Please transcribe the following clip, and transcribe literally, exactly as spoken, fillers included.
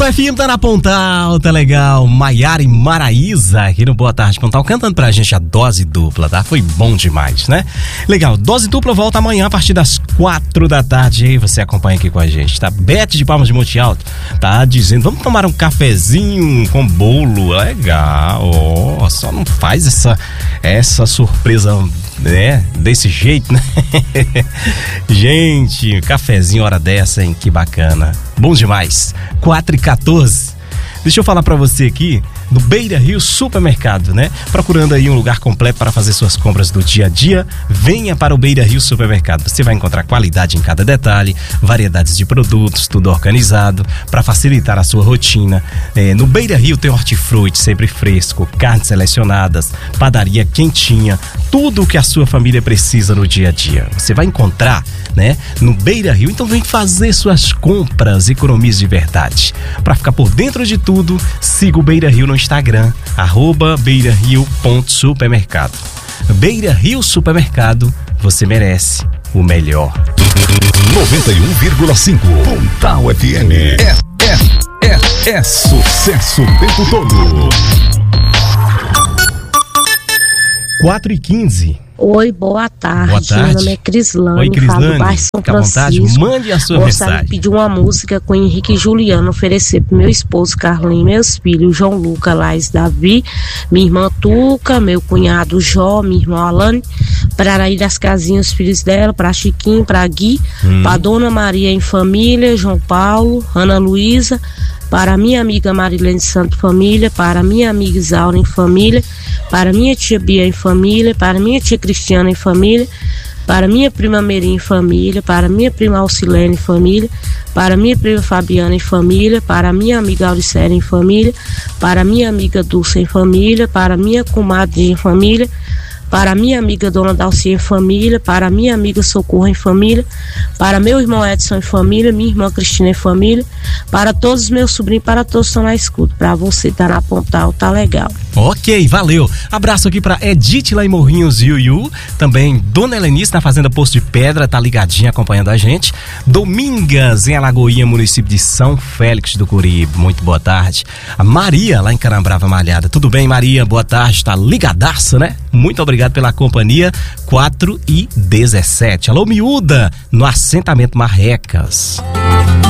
F M tá na Pontal, tá legal. Maiara e Maraísa aqui no Boa Tarde Pontal, cantando pra gente a dose dupla, tá? Foi bom demais, né? Legal, dose dupla volta amanhã a partir das quatro da tarde. Aí você acompanha aqui com a gente, tá? Bete de Palmas de Monte Alto tá dizendo, vamos tomar um cafezinho com bolo. Legal, ó, oh, só não faz essa, essa surpresa, né? Desse jeito, né? Gente, cafezinho hora dessa, hein? Que bacana. Bom demais. quatro e quatorze. Deixa eu falar pra você aqui do Beira Rio Supermercado, né? Procurando aí um lugar completo para fazer suas compras do dia a dia, venha para o Beira Rio Supermercado. Você vai encontrar qualidade em cada detalhe, variedades de produtos, tudo organizado para facilitar a sua rotina. É, no Beira Rio tem hortifruti sempre fresco, carnes selecionadas, padaria quentinha, tudo o que a sua família precisa no dia a dia. Você vai encontrar, né, no Beira Rio. Então vem fazer suas compras, economize de verdade. Para ficar por dentro de tudo, siga o Beira Rio no Instagram, arroba beirario.supermercado. Beira Rio Supermercado, você merece o melhor. noventa e um vírgula cinco Pontal F M. É, é, é, é sucesso o tempo todo. quatro e quinze. Oi, boa tarde. Boa tarde. Meu nome é Crislane. Oi, Crislane. Falo do bairro São Fica à Francisco. vontade, mande a sua Gostaria mensagem. de pedir uma música com Henrique e Juliano, oferecer pro meu esposo Carlinhos, meus filhos João Luca, Laís, Davi, minha irmã Tuca, meu cunhado Jó, minha irmã Alane, para Araí das Casinhas, os filhos dela, para Chiquinho, para Gui, hum. para Dona Maria em família, João Paulo, Ana Luísa, para minha amiga Marilene Santo Família, para minha amiga Isaura em família, para minha tia Bia em família, para minha tia Cristiana em família, para minha prima Meri em família, para minha prima Alcilene em família, para minha prima Fabiana em família, para minha amiga Auricélia em família, para minha amiga Dulce em família, para minha comadre em família, para minha amiga Dona Dalcia em família, para minha amiga Socorro em família, para meu irmão Edson em família, minha irmã Cristina em família, para todos os meus sobrinhos, para todos que estão na escuta, para você tá na Pontal, tá legal. Ok, valeu. Abraço aqui pra Edith lá em Morrinhos, Iuiu. Também Dona Helenice na Fazenda Poço de Pedra, tá ligadinha acompanhando a gente. Domingas em Alagoinha, município de São Félix do Curibe. Muito boa tarde. A Maria lá em Carambrava Malhada. Tudo bem, Maria? Boa tarde. Tá ligadaça, né? Muito obrigado pela companhia. quatro e dezessete. Alô, miúda, no assentamento Marrecas.